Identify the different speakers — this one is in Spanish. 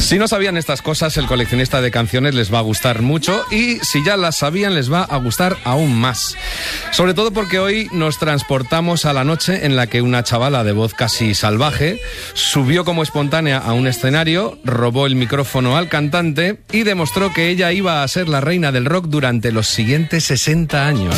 Speaker 1: Si no sabían estas cosas, el coleccionista de canciones les va a gustar mucho, y si ya las sabían, les va a gustar aún más. Sobre todo porque hoy nos transportamos a la noche en la que una chavala de voz casi salvaje subió como espontánea a un escenario, robó el micrófono al cantante y demostró que ella iba a ser la reina del rock durante los siguientes 60 años.